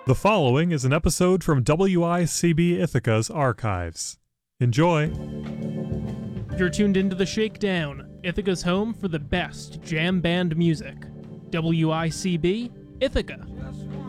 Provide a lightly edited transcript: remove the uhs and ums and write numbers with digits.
The following is an episode from WICB Ithaca's archives. Enjoy! You're tuned into The Shakedown, Ithaca's home for the best jam band music. WICB, Ithaca.